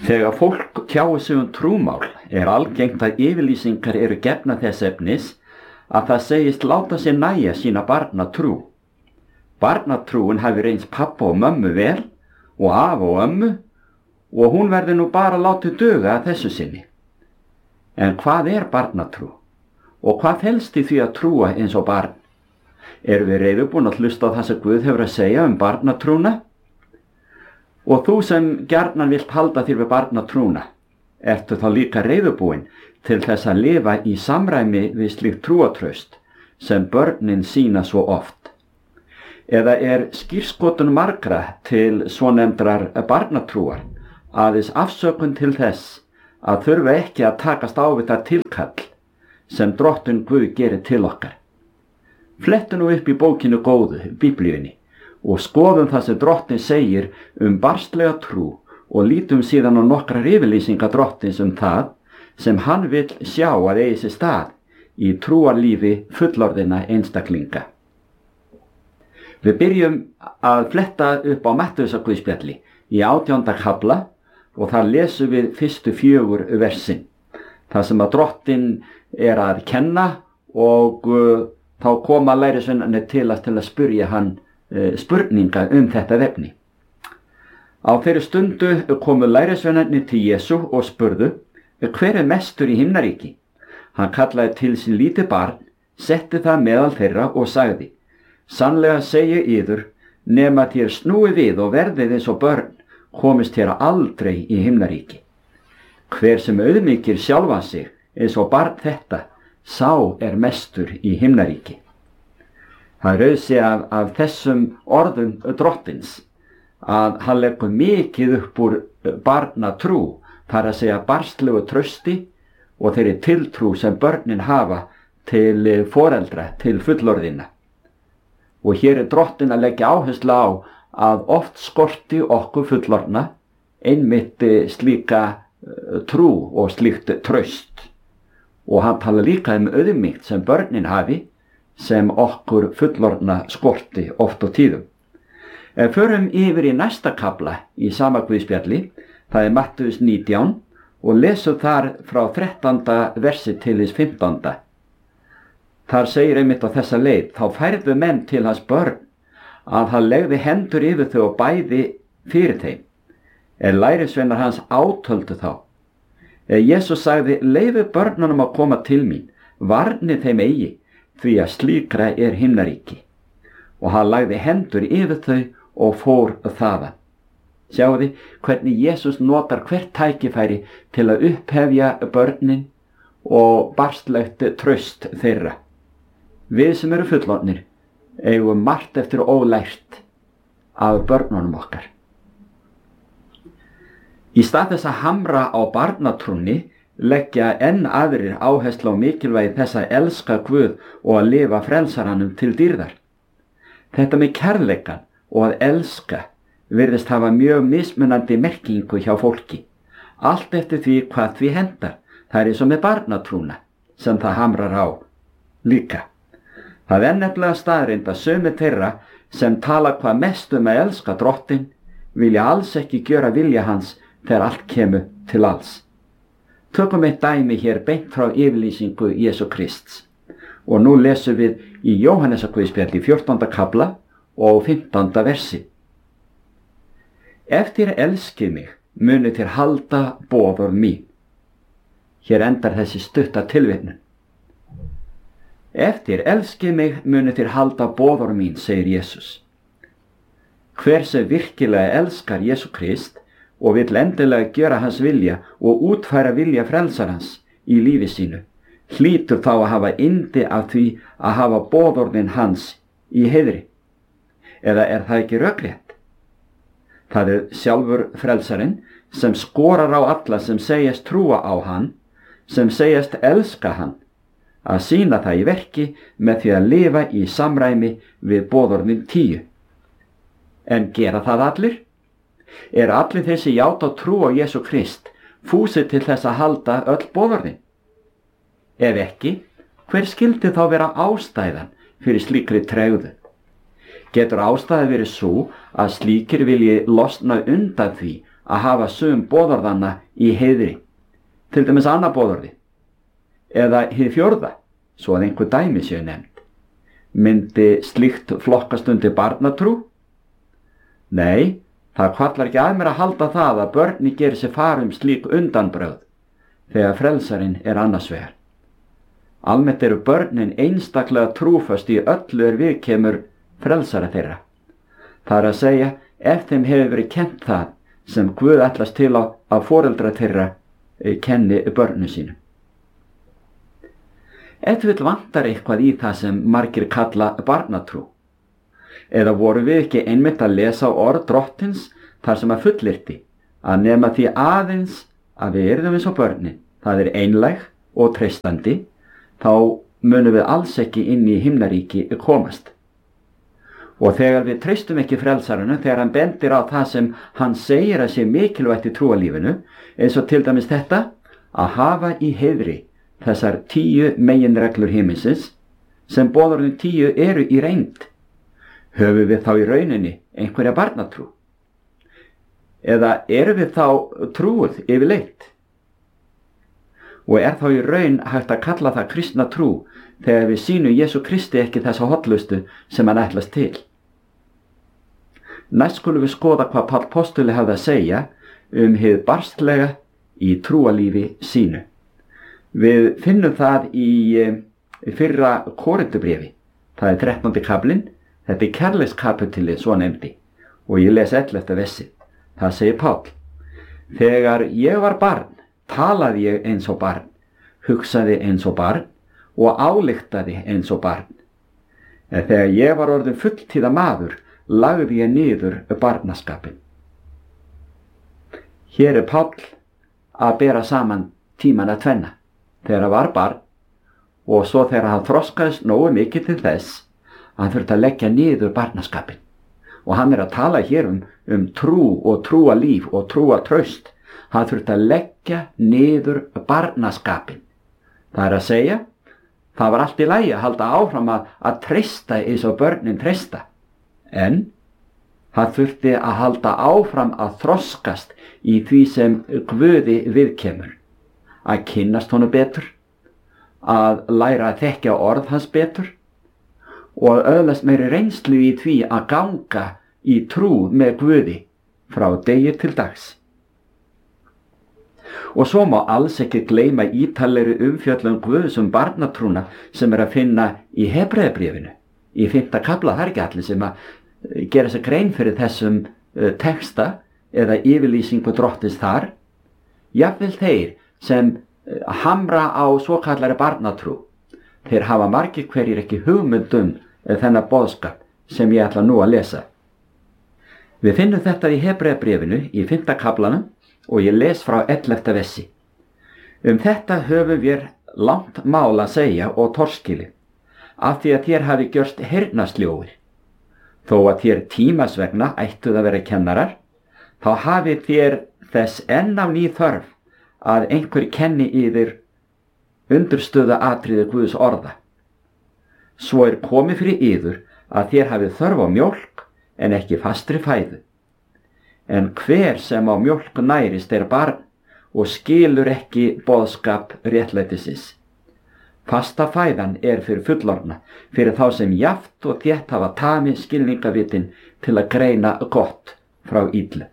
Þegar fólk tjáir sig trúmál algengt að yfirlýsingar eru gefnar þess efnis að það segist láta sér nægja sína barnatrú. Barnatrúin hafi reynst pappa og mömmu vel og afa og ömmu og hún verði nú bara látið duga að þessu sinni. En hvað barnatrú? Og hvað felst í því að trúa eins og barn? Erum við reiðubúin að hlusta á það sem Guð hefur að segja barnatrúna? Og þú sem gjarnan vilt halda þér við barnatrúna, ertu þá líka reiðubúin til þess að lifa í samræmi við slíkt trúatraust sem börnin sýna svo oft? Eða skírskotun margra til svonefndrar barnatrúar aðeins afsökun til þess að þurfa ekki að takast á við það tilkall sem Drottinn Guð gerir til okkar? Flettu nú upp í bókinu góðu, Biblíunni, og skoðum það sem Drottinn segir barnslega trú og lítum síðan á nokkrar yfirlýsingar Drottins það sem hann vill sjá að eigi sér stað í trúarlífi fullorðinna einstaklinga. Við byrjum að fletta upp á Mattheusarguðspjalli í 18. kafla og þar lesum við fyrstu 4 versin. Það sem að Drottinn að kenna og þá koma lærisveinarnir til að spyrja hann spurninga þetta efni. Á þeirri stundu komu lærisveinarnir til Jesú og spurðu: hver mestur í himnaríki? Hann kallaði til sín lítið barn, setti það meðal þeirra og sagði: sannlega segi yður, nema þér snúi við og verðið eins og börn, komist þér aldrei í himnaríki. Hver sem auðmýkir sjálfan sig eins og barn þetta, sá mestur í himnaríki. Það auðsi af þessum orðum Drottins að hann leggur mikið upp úr barnatrú, þar að segja barnslegu trausti og þeirri tiltrú sem börnin hafa til foreldra, til fullorðinna. Og hér Drottinn að leggja áherslu á að oft skorti okkur fullorðna einmitt slíka trú og slíkt traust. Og hann tala líka auðmýkt sem börnin hafi, sem okkur fullorðna skorti oft og tíðum. Förum yfir í næsta kafla í sama Guðspjalli, það Mattheus 19, og lesum þar frá 13. versi til hins 15. Þar segir einmitt á þessa leið: þá færðu menn til hans börn, að hann legði hendur yfir þau og bæði fyrir þeim. Lærisveinar hans átöldu þá. Jesús sagði: leyfið börnunum að koma til mín, varnið þeim eigi, því að slíkra himnaríki. Og hann lagði hendur yfir þau og fór þaðan. Sjáðu hvernig Jesús notar hvert tækifæri til að upphefja börnin og barnslegt traust þeirra. Við sem eru fullorðnir eigum margt eftir ólært af börnunum okkar. Í stað þess að hamra á barnatrúnni leggja enn aðrir áherslu á mikilvægi þess að elska Guð og að lifa frelsaranum til dýrðar. Þetta með kærleikan og að elska virðist hafa mjög mismunandi merkingu hjá fólki, allt eftir því hvað því hentar. Það eins og með barnatrúna sem það hamrar á líka. Það nefnilega staðreynd að sumir þeirra sem tala hvað mest að elska Drottinn vilja alls ekki gjöra vilja hans þegar allt kemur til alls. Tökum eitt dæmi hér beint frá yfirlýsingu Jesú Krists. Og nú lesum við í Jóhannesarguðspjalli 14. kafla og 15. versi. Ef þér elskið mig, munið þér halda boðorð mín. Hér endar þessi stutta tilvitnun. Ef þér elskið mig, munið þér halda boðorð mín, segir Jesús. Hver sem virkilega elskar Jesú Krist og vill endilega gjöra hans vilja og útfæra vilja frelsarans í lífi sínu, hlýtur þá að hafa yndi af því að hafa boðorðin hans í heiðri. Eða það ekki rökrétt? Það sjálfur frelsarinn sem skorar á alla sem segjast trúa á hann, sem segjast elska hann, að sýna það í verki með því að lifa í samræmi við boðorðin 10. En gera það allir? Allir þessi játa trú á Jesú Krist fúsir til þess að halda öll boðorðin? Ef ekki, hver skyldi þá vera ástæðan fyrir slíkri tregðu? Getur ástæða verið svo að slíkir vilji losna undan því að hafa sum boðorðanna í heiðri, til dæmis annað boðorði, eða hið fjórða, svo að einhver dæmi séu nefnd. Myndi slíkt flokkast undir barnatrú? Nei, það hvarflar ekki að mér að halda það að börni geri sér far slík undanbrögð, þegar frelsarinn annars vegar. Almennt eru börnin einstaklega trúföst í öllu við kemur frelsara þeirra. Það að segja, ef þeim hefur verið kennt það sem Guð ætlast til að foreldra þeirra kenni börnu sínum. Ef til vill vantar eitthvað í það sem margir kalla barnatrú. Eða voru við ekki einmitt að lesa orð Drottins þar sem að fullyrti að nema því aðeins að við yrðum eins og börnin, það einlæg og treystandi, þá munum við alls ekki inn í himnaríki komast. Og þegar við treystum ekki frelsarinu, þegar hann bendir á það sem hann segir að sé mikilvægt í trúalífinu, eins og til dæmis þetta, að hafa í heiðri þessar 10 meginreglur himinsins, sem boðorðin 10 eru í reynd, höfum við þá í rauninni einhverja barnatrú? Eða erum við þá trúið yfirleitt? Og þá í raun hægt að kalla það kristna trú þegar við sýnum Jesú Kristi ekki þessa hollustu sem hann ætlast til? Næst skulum við skoða hvað Páll postuli hafði að segja hið barstlega í trúalífi sínu. Við finnum það í fyrra Korintubréfi. Það 13. kaflinn, þetta kærleikskapitulið svo nefndi, og ég les 11. versi. Það segir Páll: Þegar ég var barn, talaði ég eins og barn, hugsaði eins og barn og ályktaði eins og barn. En þegar ég var orðinn fulltíða maður, lagði ég niður barnaskapinn. Hér Páll að bera saman tímana tvenna, þegar hann var barn og svo þegar hann þroskaðist nógu mikið til þess að hann þurfti að leggja niður barnaskapinn. Og hann að tala hér um trú og trúalíf og trúatraust. Hann þurfti að leggja niður barnaskapinn. Það að segja, það var allt í lagi að halda áfram að treysta eins og börnin treysta. En hann þurfti að halda áfram að þroskast í því sem Guði viðkemur. Að kynnast honum betur, að læra að þekkja orð hans betur og öðlast meiri reynslu í því að ganga í trú með Guði frá degi til dags. Og svo má alls ekki gleyma ítalegri umfjöllun Guðs barnatrúna sem að finna í Hebreabréfinu. Í 5. kafla, það ekki allir sem að gera sér grein fyrir þessum texta eða yfirlýsingu Drottins þar. Jafnvel þeir sem hamra á svokallari barnatrú, þeir hafa margir hverjir ekki hugmyndum þennan boðskap sem ég ætla nú að lesa. Við finnum þetta í Hebreabréfinu í 5. kaflanum og ég les frá 11. versi. Þetta höfum við langt mál að segja og torskili, af því að þér hafi gjörst heyrnarsljóir. Þó að þér tímas vegna ættuð að vera kennarar, þá hafi þér þess enn á ný þörf að einhver kenni yfir undirstöðu atriði Guðs orða. Svo komið fyrir yður að þér hafið þörf á mjólk en ekki fastri fæðu. En hver sem á mjólk nærist barn og skilur ekki boðskap réttlætisins. Fasta fæðan fyrir fullorðna, fyrir þá sem jafnt og þétt hafa tamið skilningavitin til að greina gott frá illu.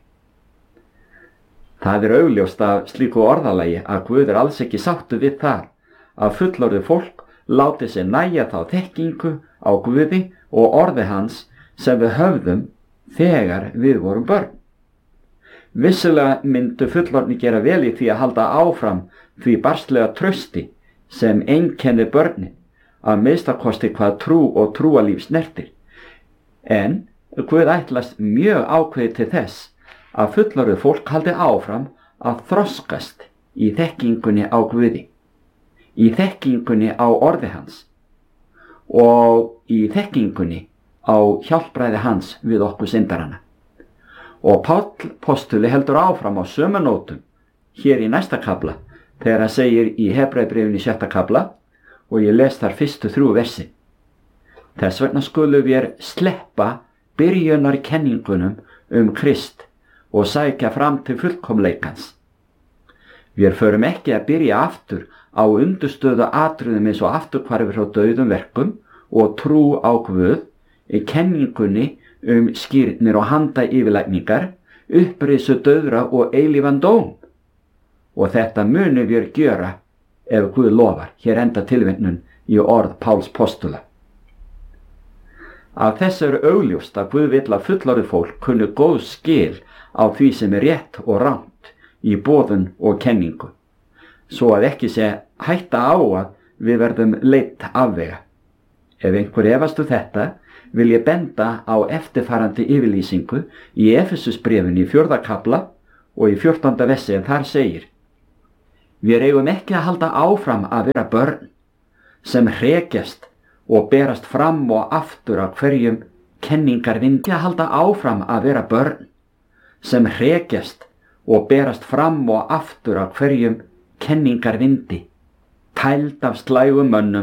Það augljóst af slíku orðalagi að Guð alls ekki sáttur við það að fullorðið fólk láti sér nægja þá þekkingu á Guði og orði hans sem við höfðum þegar við vorum börn. Vissulega myndu fullorðni gera vel í því að halda áfram því barnslega trausti sem einkennir börnin, að minnstakosti hvað trú og trúalíf snertir. En Guð ætlast mjög ákveðið til þess að fullorðið fólk haldi áfram að þroskast í þekkingunni á Guði, í þekkingunni á orði hans og í þekkingunni á hjálpræði hans við okkur syndarana. Og Páll postuli heldur áfram á sömu nótum hér í næsta kafla þegar hann segir í Hebreabréfinu 6. kafla og ég les þar fyrstu 3 versi. Þess vegna skulum við sleppa byrjunarkenningunum Krist og sækja fram til fullkomleikans. Við förum ekki að byrja aftur á undurstöðu atriðum eins og afturhvarfi frá dauðum verkum og trú á Guð í kenningunni skírnir og handa yfirlækningar, upprisu dauðra og eilífan dóm. Og þetta munum við gjöra ef Guð lofar. Hér enda tilvitnun í orð Páls postula. Af þessu augljóst að Guð vill að fullorðið fólk kunni góð skil á því sem rétt og rangt í boðun og kenningu, svo að ekki sé hætta á að við verðum leitt afvega. Ef einhver efast þetta, vil ég benda á eftirfarandi yfirlýsingu í Efesusbréfinu í 4. kafla og í 14. versi, en þar segir: Við eigum ekki að halda áfram að vera börn sem hrekjast og berast fram og aftur af hverjum kenningarvindi, að halda áfram að vera börn sem hrekjast og berast fram og aftur af hverjum kenningarvindi, tæld af slægum mönnum